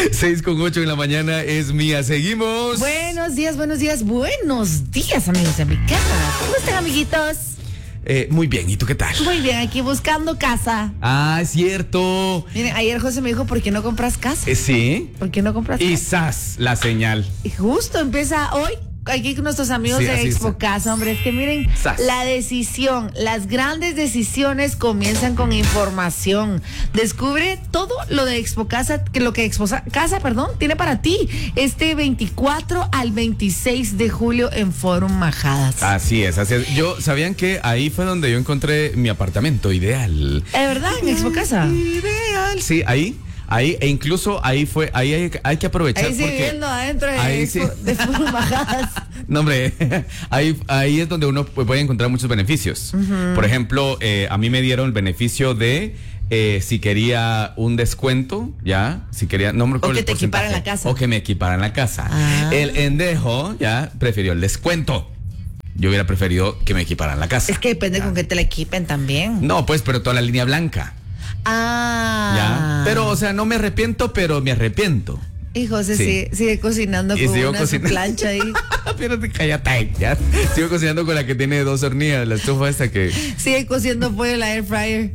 6:08 en la mañana es Mía. Seguimos. Buenos días, amigos de mi casa. ¿Cómo están, amiguitos? Muy bien, ¿y tú qué tal? Muy bien, aquí buscando casa. Ah, es cierto. Miren, ayer José me dijo, ¿por qué no compras casa? Sí. ¿Por qué no compras casa? Y ¡zas! La señal. Y justo empieza hoy. Aquí con nuestros amigos Sí, de así Expo es. Casa, hombre, es que miren, ¡Zas! la decisión, las grandes decisiones comienzan con información. Descubre todo lo de Expo Casa, tiene para ti este 24 al 26 de julio en Forum Majadas. Así es. ¿Sabían que ahí fue donde yo encontré mi apartamento ideal? ¿Es verdad? En Expo Casa. Ideal. Sí, ahí, e incluso ahí hay que aprovechar. Ahí sí, porque viviendo adentro de ahí Expo, sí. de Forum Majadas. No, hombre, ahí es donde uno puede encontrar muchos beneficios. Por ejemplo, a mí me dieron el beneficio de si quería un descuento, ya, si quería, no me recuerdo O que el te porcentaje. equiparan la casa. O que me equiparan la casa. Ah. El endejo, ya, prefirió el descuento. Yo hubiera preferido que me equiparan la casa. Es que depende con que te la equipen también. No, pues, pero toda la línea blanca. Ah. Ya. Pero, o sea, no me arrepiento, pero me arrepiento. Y José Sí. sigue cocinando Y con sigo una cocinando. su plancha ahí. Espérate, cállate, ya. Sigo cocinando con la que tiene 2 hornillas, la estufa esta que... Sigue cociendo pollo en la air fryer.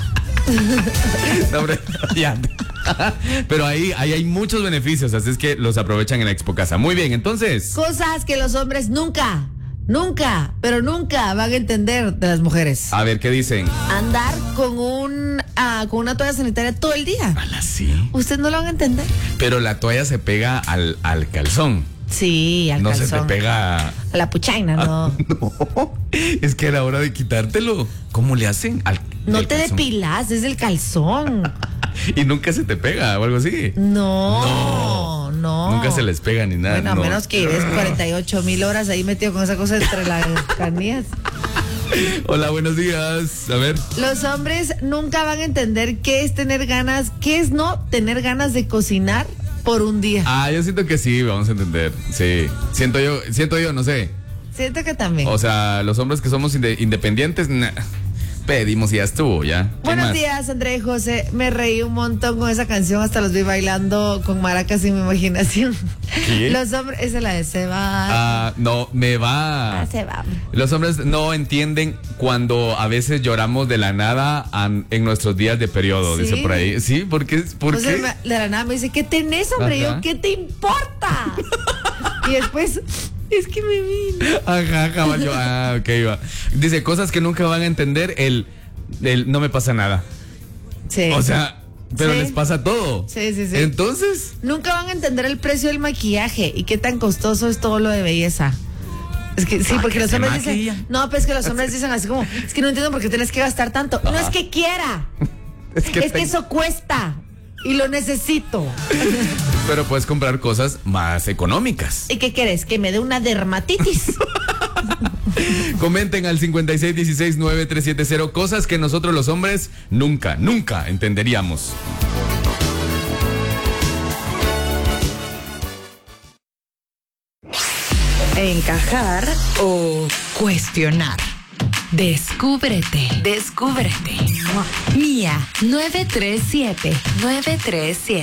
No, hombre, ya. Pero ahí hay muchos beneficios, así es que los aprovechan en la Expo Casa. Muy bien, entonces... Cosas que los hombres nunca van a entender de las mujeres. A ver, ¿qué dicen? Andar con con una toalla sanitaria todo el día. Ala, sí. ¿Ustedes no lo van a entender? Pero la toalla se pega al calzón. Sí, al No calzón. se te pega... A la puchaina, no. No, es que a la hora de quitártelo, ¿cómo le hacen? No al te calzón? depilas, es el calzón. Y nunca se te pega o algo así. No. Nunca se les pega ni nada. Bueno, a no. menos que lleves 48,000 horas ahí metido con esa cosa entre las canillas. Hola, buenos días. A ver. Los hombres nunca van a entender qué es no tener ganas de cocinar por un día. Ah, yo siento que sí, vamos a entender. Sí. Siento yo, no sé. Siento que también. O sea, los hombres que somos independientes, pedimos y ya estuvo, ya. ¿Qué Buenos más? días, André y José. Me reí un montón con esa canción, hasta los vi bailando con maracas en mi imaginación. ¿Qué? Los hombres, esa es la de se va. Ah, no, me va. Se va. Los hombres no entienden cuando a veces lloramos de la nada en nuestros días de periodo, ¿Sí? dice por ahí. Sí, ¿por qué? José de la nada me dice, ¿qué tenés, hombre? Ajá. Yo, ¿qué te importa? Y después, es que me vino. Ajá, caballo. Ah, ok, va. Dice, cosas que nunca van a entender, el no me pasa nada. Sí. O sea, pero Sí. les pasa todo. Sí. Entonces, Nunca van a entender el precio del maquillaje y qué tan costoso es todo lo de belleza. Es que sí, porque que los se hombres maquilla. dicen, no, pues que los hombres dicen así como, es que no entiendo por qué tienes que gastar tanto. No es que quiera, es que eso cuesta y lo necesito. Pero puedes comprar cosas más económicas. ¿Y qué quieres? ¿Que me dé una dermatitis? Comenten al 56169370 cosas que nosotros los hombres nunca entenderíamos. Encajar o cuestionar. Descúbrete. Mía 937.